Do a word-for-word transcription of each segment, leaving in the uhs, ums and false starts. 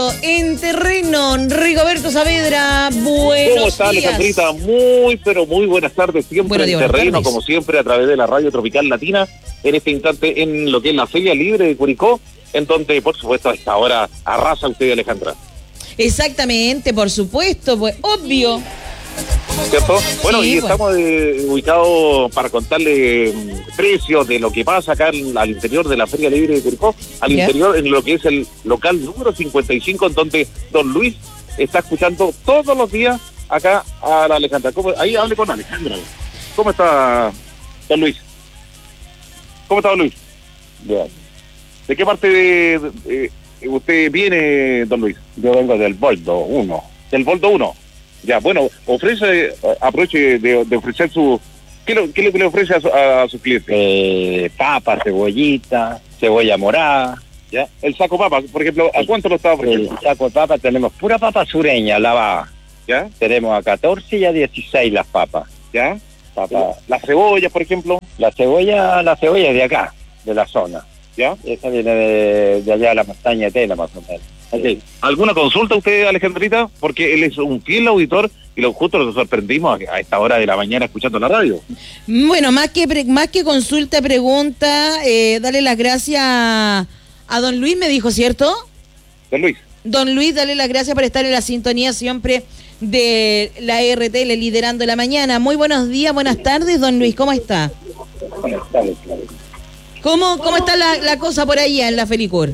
En terreno, Rigoberto Saavedra, buenos ¿Cómo está, días? Alejandrita? Muy, pero muy buenas tardes. Siempre Buenos en días, terreno, buenas como siempre, a través de la Radio Tropical Latina, en este instante en lo que es la Feria Libre de Curicó, en donde, por supuesto, a esta hora arrasa usted, Alejandra. Exactamente, por supuesto, pues obvio. ¿Cierto? Bueno, Sí, y bueno. estamos eh, ubicados para contarle mm, precios de lo que pasa acá al, al interior de la Feria Libre de Curicó, al Ya. interior en lo que es el local número cincuenta y cinco, en donde don Luis está escuchando todos los días acá a la Alejandra. ¿Cómo? Ahí hable con Alejandra. ¿Cómo está don Luis? ¿Cómo está don Luis? Bien. ¿De qué parte de, de- de usted viene, don Luis? Yo vengo del Boldo uno. Del Boldo uno. Ya, bueno, ofrece, eh, aproveche de, de ofrecer su... ¿Qué, lo, qué le, le ofrece a, su- a sus clientes? Eh, papa, cebollita, cebolla morada. ¿Ya? El saco papas, por ejemplo, ¿a cuánto lo está El ofreciendo? saco de papa tenemos pura papa sureña, lavada. ¿Ya? Tenemos a catorce y a dieciséis las papas. ¿Ya? Papa. Las cebollas, por ejemplo, La cebolla, la cebolla es de acá, de la zona. ¿ya? Esa viene de, de allá de la montaña de Tela, más o menos. Ok. ¿Alguna consulta usted, Alejandrita? Porque él es un fiel auditor y lo justo nos sorprendimos a, a esta hora de la mañana escuchando la radio. Bueno, más que pre- más que consulta, pregunta, eh, dale las gracias a, a don Luis, me dijo, ¿cierto? Don Luis. Don Luis, dale las gracias por estar en la sintonía siempre de la R T L, liderando la mañana. Muy buenos días, buenas tardes, don Luis, ¿cómo está? ¿Cómo, cómo está la, la cosa por ahí en la Felicur?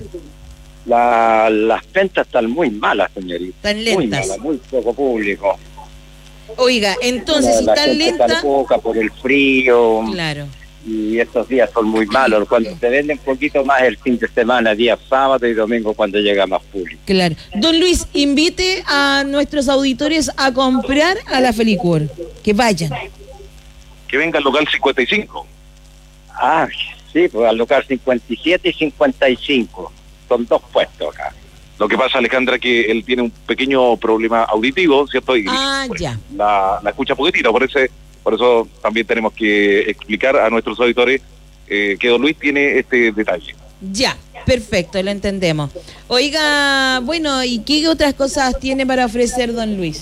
La, las ventas están muy malas, señorita. Tan Muy lentas. malas, muy poco público. Oiga, entonces, la, si la están gente lentas... está poca por el frío. Claro. Y estos días son muy malos. Cuando se venden un poquito más el fin de semana, día sábado y domingo, cuando llega más público. Claro. Don Luis, invite a nuestros auditores a comprar a la Felicur. Que vayan. Que venga al local cincuenta y cinco. Ah, sí, pues al local cincuenta y siete y cincuenta y cinco. Son dos puestos acá. Lo que pasa, Alejandra, que él tiene un pequeño problema auditivo, ¿cierto? Y Ah, pues, ya. La, la escucha poquitito, por eso, por eso también tenemos que explicar a nuestros auditores eh, que don Luis tiene este detalle. Ya, perfecto, lo entendemos. Oiga, bueno, ¿y qué otras cosas tiene para ofrecer don Luis?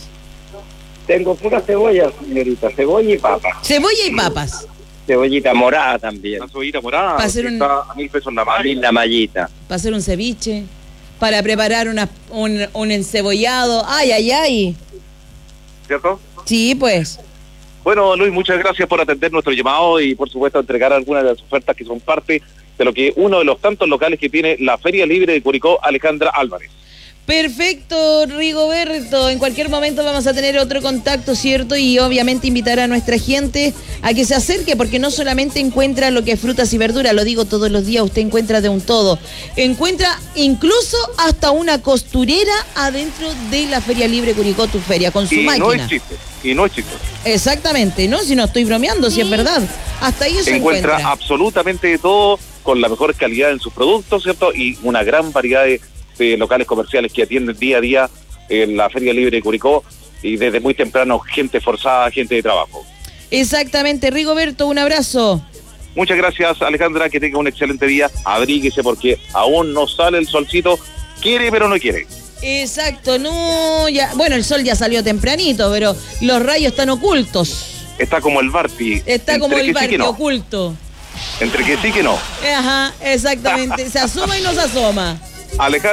Tengo pura cebolla, señorita, cebolla y papa. Cebolla y papas. Cebollita morada también. Una cebollita morada, Pa' hacer que un- está a mil pesos la A mí malla. la mallita. Para hacer un ceviche. Para preparar una, un, un encebollado. Ay, ay, ay. ¿Cierto? Sí, pues. Bueno, Luis, muchas gracias por atender nuestro llamado y, por supuesto, entregar algunas de las ofertas que son parte de lo que uno de los tantos locales que tiene la Feria Libre de Curicó, Alejandra Álvarez. Perfecto, Rigoberto. En cualquier momento vamos a tener otro contacto, ¿cierto? Y obviamente invitar a nuestra gente a que se acerque, porque no solamente encuentra lo que es frutas y verduras, lo digo todos los días, usted encuentra de un todo. Encuentra incluso hasta una costurera adentro de la Feria Libre Curicó, tu feria, con su Y máquina. no es chiste, y no es chiste. Exactamente, ¿no? Si no estoy bromeando, si es verdad. Hasta ahí eso Encuentra encuentra. absolutamente de todo, con la mejor calidad en sus productos, ¿cierto? Y una gran variedad de, de locales comerciales que atienden día a día en la Feria Libre de Curicó, y desde muy temprano gente forzada, gente de trabajo. Exactamente, Rigoberto, un abrazo. Muchas gracias, Alejandra, que tenga un excelente día. Abríguese porque aún no sale el solcito. Quiere, pero no quiere. Exacto, no, ya, bueno, el sol ya salió tempranito, pero los rayos están ocultos. Está como el Barty. Está entre como que el sí barco que no. oculto. Entre que sí que no. Ajá, exactamente, se asoma y no se asoma. Alejandra.